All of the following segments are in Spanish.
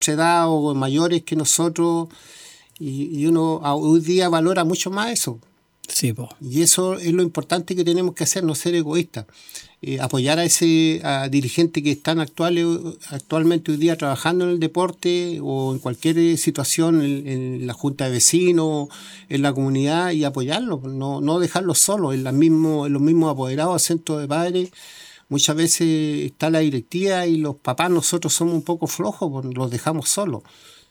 edad o mayores que nosotros, y uno hoy día valora mucho más eso. Sí, po. Y eso es lo importante que tenemos que hacer, no ser egoístas. Apoyar a dirigentes que están actualmente hoy día trabajando en el deporte o en cualquier situación, en la junta de vecinos, en la comunidad, y apoyarlos, no dejarlos solos. En los mismos apoderados, centros de padres, muchas veces está la directiva y los papás, nosotros somos un poco flojos, pues los dejamos solos.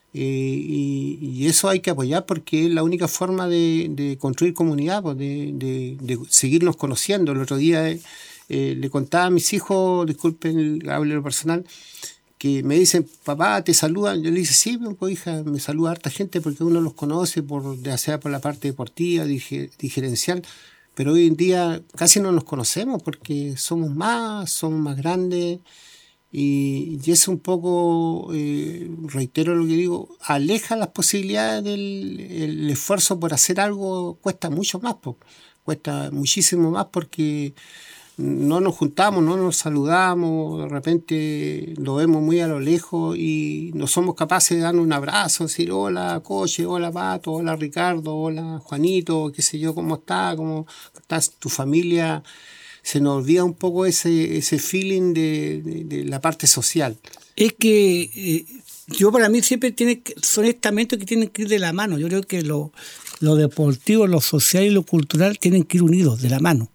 Y eso hay que apoyar porque es la única forma de construir comunidad, pues, de seguirnos conociendo. El otro día le contaba a mis hijos, disculpen, hablo de lo personal, que me dicen, papá, ¿te saludan? Yo le dije, sí, pues hija, me saluda harta gente porque uno los conoce, ya sea por la parte deportiva, dirigencial, pero hoy en día casi no nos conocemos porque somos más grandes. Y es un poco, reitero lo que digo, aleja las posibilidades el esfuerzo por hacer algo cuesta mucho más, cuesta muchísimo más porque no nos juntamos, no nos saludamos, de repente lo vemos muy a lo lejos y no somos capaces de darnos un abrazo, decir hola Coche, hola Pato, hola Ricardo, hola Juanito, qué sé yo, ¿cómo está tu familia? Se nos olvida un poco ese feeling de la parte social. Es que yo para mí siempre son estamentos que tienen que ir de la mano. Yo creo que lo deportivo, lo social y lo cultural tienen que ir unidos, de la mano.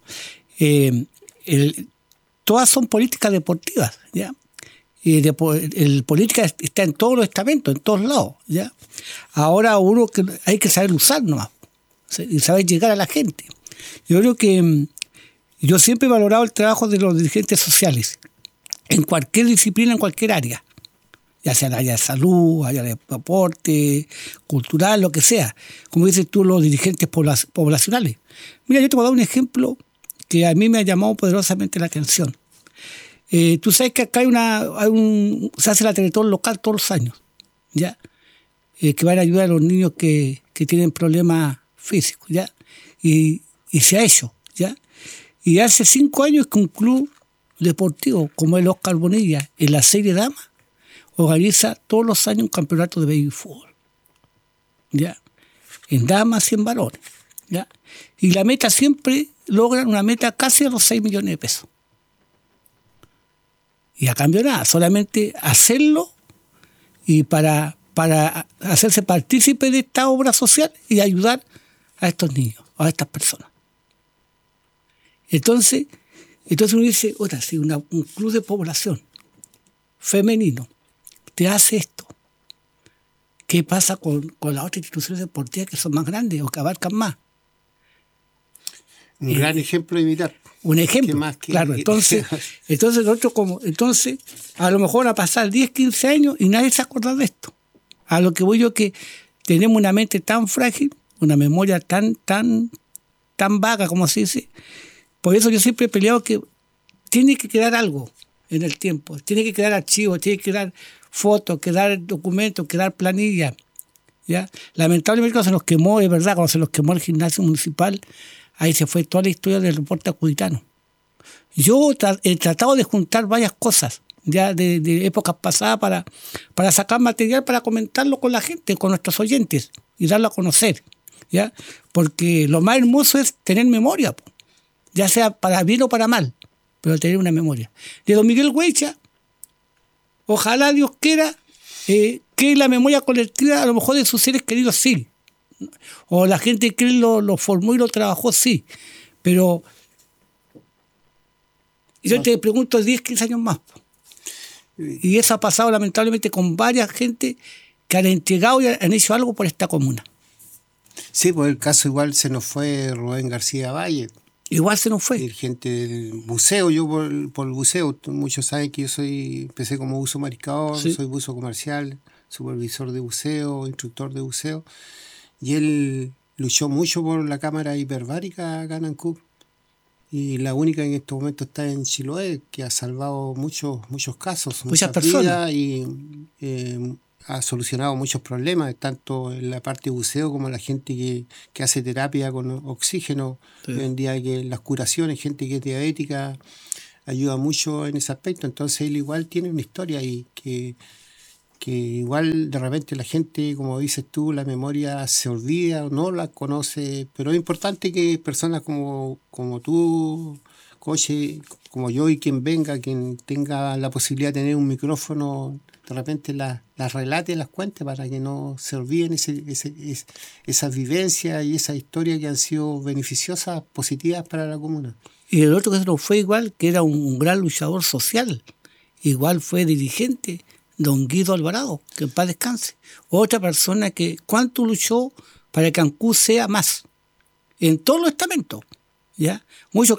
Todas son políticas deportivas, ¿ya? El política está en todos los estamentos, en todos lados, ¿ya? Ahora uno que hay que saber usar nomás y saber llegar a la gente. Yo creo que yo siempre he valorado el trabajo de los dirigentes sociales, en cualquier disciplina, en cualquier área, ya sea el área de salud, área de deporte, cultural, lo que sea. Como dices tú, los dirigentes poblacionales. Mira, yo te voy a dar un ejemplo que a mí me ha llamado poderosamente la atención. Tú sabes que acá se hace la Teletón local todos los años, ¿ya? Que van a ayudar a los niños que tienen problemas físicos, ¿ya? Y se ha hecho, ¿ya? Y hace 5 años que un club deportivo como el Oscar Bonilla, en la serie Dama, organiza todos los años un campeonato de baby fútbol, ¿ya? En damas y en varones, ¿ya? Y la meta siempre logran una meta casi a los 6 millones de pesos. Y a cambio nada, solamente hacerlo y para hacerse partícipe de esta obra social y ayudar a estos niños, a estas personas. Entonces uno dice, otra, si un club de población femenino te hace esto, ¿qué pasa con las otras instituciones deportivas que son más grandes o que abarcan más? Un gran ejemplo de imitar. Un ejemplo, claro. Entonces nosotros a lo mejor van a pasar 10, 15 años y nadie se acuerda de esto. A lo que voy yo, que tenemos una mente tan frágil, una memoria tan vaga, como se dice. Por eso yo siempre he peleado que tiene que quedar algo en el tiempo, tiene que quedar archivos, tiene que quedar fotos, quedar documentos, quedar planillas, ¿ya? Lamentablemente cuando se nos quemó, es verdad, cuando se nos quemó el gimnasio municipal, ahí se fue toda la historia del deporte acuditano. Yo he tratado de juntar varias cosas ya de épocas pasadas para sacar material, para comentarlo con la gente, con nuestros oyentes y darlo a conocer, ¿ya? Porque lo más hermoso es tener memoria, ya sea para bien o para mal, pero tener una memoria. De don Miguel Weicha, ojalá Dios quiera que la memoria colectiva, a lo mejor de sus seres queridos, sí. O la gente que él lo formó y lo trabajó, sí. Pero yo te pregunto 10, 15 años más. Y eso ha pasado lamentablemente con varias gente que han entregado y han hecho algo por esta comuna. Sí, pues el caso igual se nos fue Rubén García Valle. Igual se nos fue. Dirigente del buceo, yo por el buceo, muchos saben que yo empecé como buzo mariscador, sí. Soy buzo comercial, supervisor de buceo, instructor de buceo, y él luchó mucho por la cámara hiperbárica acá en Ancud, y la única en estos momentos está en Chiloé, que ha salvado muchos casos, muchas personas, y ha solucionado muchos problemas, tanto en la parte de buceo como la gente que hace terapia con oxígeno. Sí. Hoy en día que las curaciones, gente que es diabética, ayuda mucho en ese aspecto. Entonces él igual tiene una historia y que que igual de repente la gente, como dices tú, la memoria se olvida o no la conoce, pero es importante que personas como tú, Coche, como yo y quien venga, quien tenga la posibilidad de tener un micrófono, de repente las relate y las cuente para que no se olviden esas vivencias y esas historias que han sido beneficiosas, positivas para la comuna. Y el otro que se nos fue igual, que era un gran luchador social, igual fue dirigente, don Guido Alvarado, que en paz descanse. Otra persona que cuánto luchó para que Ancud sea más, en todos los estamentos. ¿Ya? Muchos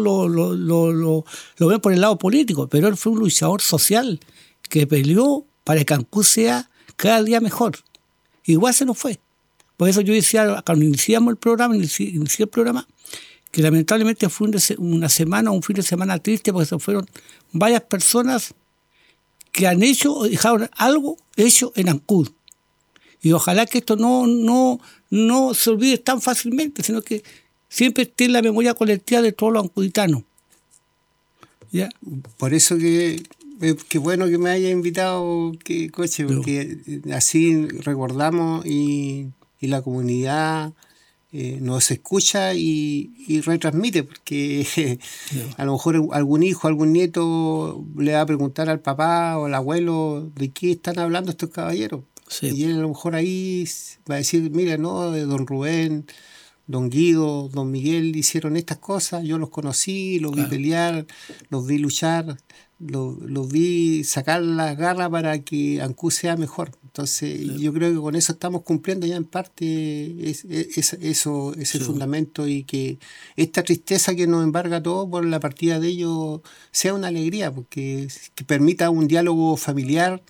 lo ven por el lado político, pero él fue un luchador social que peleó para que Ancud sea cada día mejor. Igual se nos fue. Por eso yo decía, cuando inicié el programa, que lamentablemente fue un fin de semana triste, porque se fueron varias personas que han dejaron algo hecho en Ancud. Y ojalá que esto no se olvide tan fácilmente, sino que siempre esté en la memoria colectiva de todos los ancuditanos. ¿Ya? Por eso que bueno que me haya invitado, Coche, porque así recordamos y la comunidad nos escucha y retransmite, porque a lo mejor algún hijo, algún nieto le va a preguntar al papá o al abuelo de qué están hablando estos caballeros. Sí. Y él a lo mejor ahí va a decir, mira, no, de don Rubén, don Guido, don Miguel hicieron estas cosas, yo los conocí, los vi pelear, los vi luchar, los vi sacar las garras para que Ancud sea mejor. Entonces yo creo que con eso estamos cumpliendo ya en parte ese fundamento, y que esta tristeza que nos embarga a todos por la partida de ellos sea una alegría, porque que permita un diálogo familiar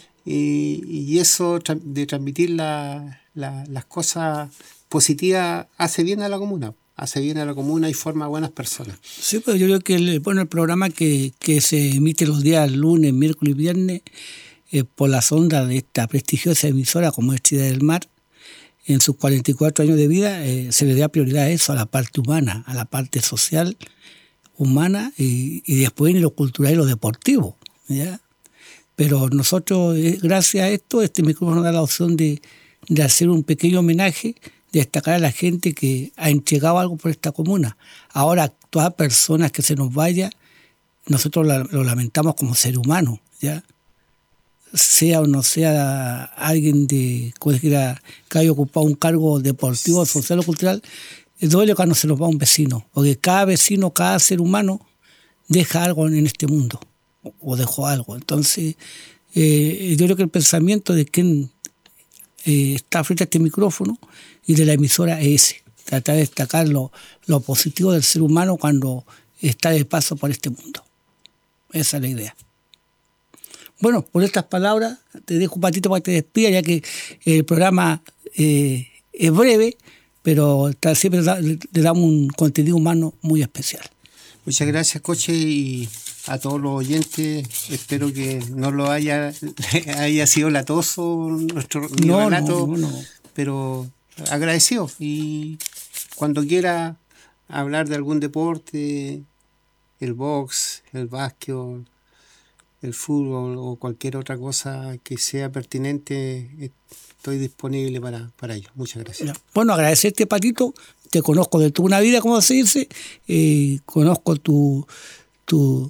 y eso de transmitir las cosas positivas hace bien a la comuna. Y forma buenas personas. Sí, pero yo creo que el programa que se emite los días lunes, miércoles y viernes por las ondas de esta prestigiosa emisora como es Ciudad del Mar, en sus 44 años de vida se le da prioridad a eso, a la parte humana, a la parte social, humana y después en lo cultural y lo deportivo, ¿ya? Pero nosotros, gracias a esto, este micrófono nos da la opción de hacer un pequeño homenaje, de destacar a la gente que ha entregado algo por esta comuna. Ahora, todas personas que se nos vaya, nosotros lo lamentamos como ser humano, ¿ya? Sea o no sea alguien que haya ocupado un cargo deportivo, social o cultural, duele cuando se nos va un vecino, porque cada vecino, cada ser humano deja algo en este mundo, o dejó algo. Entonces, yo creo que el pensamiento de quien está frente a este micrófono y de la emisora es ese, tratar de destacar lo positivo del ser humano cuando está de paso por este mundo. Esa es la idea. Bueno, por estas palabras te dejo un patito para que te despidas, ya que el programa es breve, pero siempre le damos un contenido humano muy especial. Muchas gracias, Coche, y a todos los oyentes. Espero que no lo haya sido latoso nuestro relato, no. Pero agradecido. Y cuando quiera hablar de algún deporte, el box, el básquetbol, el fútbol o cualquier otra cosa que sea pertinente, estoy disponible para ello. Muchas gracias. Bueno, agradecerte, Patito. Te conozco de toda una vida, como se dice. Conozco tus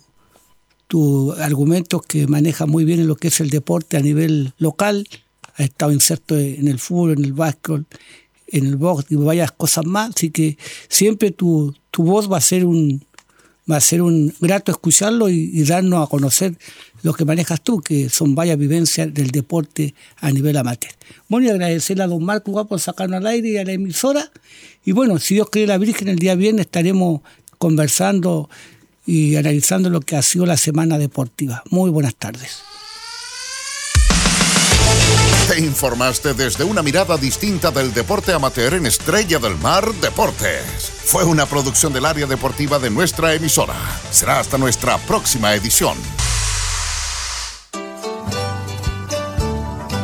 argumentos que manejas muy bien en lo que es el deporte a nivel local. Has estado inserto en el fútbol, en el básquetbol, en el box y varias cosas más. Así que siempre tu voz va a ser un grato escucharlo y darnos a conocer lo que manejas tú, que son varias vivencias del deporte a nivel amateur. Bueno, y agradecerle a don Marco por sacarnos al aire y a la emisora. Y bueno, si Dios quiere la Virgen, el día viernes estaremos conversando y analizando lo que ha sido la semana deportiva. Muy buenas tardes. Te informaste desde una mirada distinta del deporte amateur en Estrella del Mar Deportes. Fue una producción del área deportiva de nuestra emisora. Será hasta nuestra próxima edición.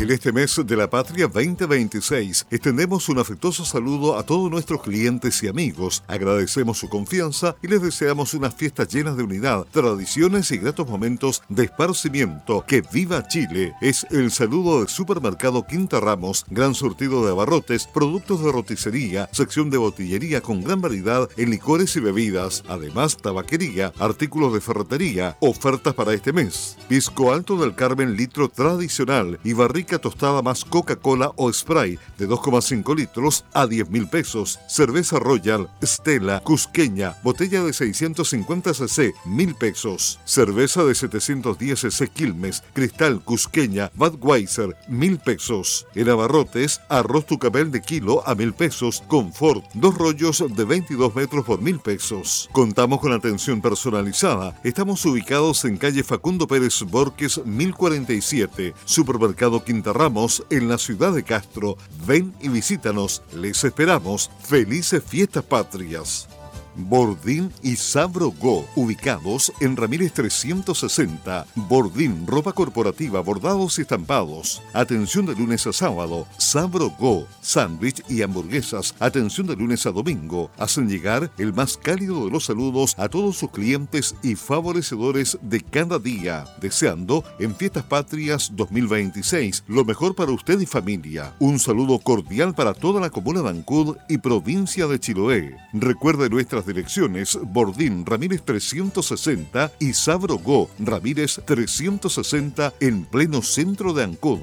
En este mes de la Patria 2026, extendemos un afectuoso saludo a todos nuestros clientes y amigos. Agradecemos su confianza y les deseamos unas fiestas llenas de unidad, tradiciones y gratos momentos de esparcimiento. ¡Que viva Chile! Es el saludo del Supermercado Quinta Ramos, gran surtido de abarrotes, productos de roticería, sección de botillería con gran variedad en licores y bebidas, además tabaquería, artículos de ferretería, ofertas para este mes. Pisco Alto del Carmen litro tradicional y barrica tostada más Coca-Cola o Sprite de 2,5 litros a 10.000 pesos. Cerveza Royal, Stella, Cusqueña, botella de 650 cc, 1.000 pesos. Cerveza de 710 cc Quilmes, Cristal, Cusqueña, Budweiser, 1.000 pesos. En abarrotes, arroz Tucapel de kilo a 1.000 pesos. Confort, 2 rollos de 22 metros por 1.000 pesos. Contamos con atención personalizada. Estamos ubicados en calle Facundo Pérez Borges, 1047. Supermercado Quinta Ramos, en la ciudad de Castro. Ven y visítanos. Les esperamos. Felices Fiestas Patrias. Bordín y Sabro Go, ubicados en Ramírez 360. Bordín, ropa corporativa, bordados y estampados. Atención de lunes a sábado. Sabro Go, sándwich y hamburguesas. Atención de lunes a domingo. Hacen llegar el más cálido de los saludos a todos sus clientes y favorecedores de cada día. Deseando en Fiestas Patrias 2026 lo mejor para usted y familia. Un saludo cordial para toda la comuna de Ancud y provincia de Chiloé. Recuerde nuestras direcciones: Bordín, Ramírez 360 y Sabro Go, Ramírez 360 en pleno centro de Ancud.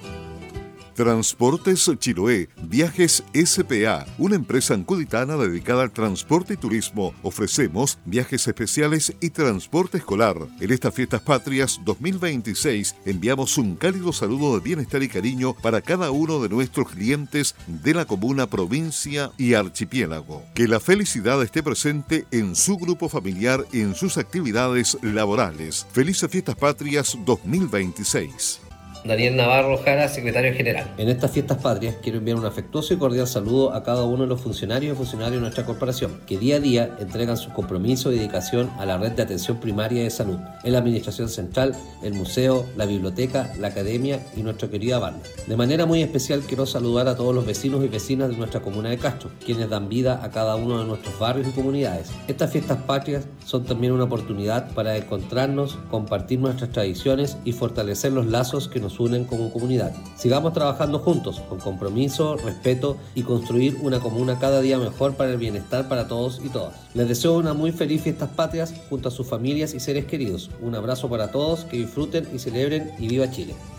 Transportes Chiloé, Viajes S.p.A., una empresa ancuditana dedicada al transporte y turismo. Ofrecemos viajes especiales y transporte escolar. En estas Fiestas Patrias 2026 enviamos un cálido saludo de bienestar y cariño para cada uno de nuestros clientes de la comuna, provincia y archipiélago. Que la felicidad esté presente en su grupo familiar y en sus actividades laborales. Felices Fiestas Patrias 2026. Daniel Navarro Jara, secretario general. En estas Fiestas Patrias quiero enviar un afectuoso y cordial saludo a cada uno de los funcionarios y funcionarios de nuestra corporación, que día a día entregan su compromiso y dedicación a la red de atención primaria de salud, en la administración central, el museo, la biblioteca, la academia y nuestra querida banda. De manera muy especial quiero saludar a todos los vecinos y vecinas de nuestra comuna de Castro, quienes dan vida a cada uno de nuestros barrios y comunidades. Estas Fiestas Patrias son también una oportunidad para encontrarnos, compartir nuestras tradiciones y fortalecer los lazos que nos unen como comunidad. Sigamos trabajando juntos, con compromiso, respeto y construir una comuna cada día mejor para el bienestar para todos y todas. Les deseo una muy feliz Fiestas Patrias junto a sus familias y seres queridos. Un abrazo para todos, que disfruten y celebren y viva Chile.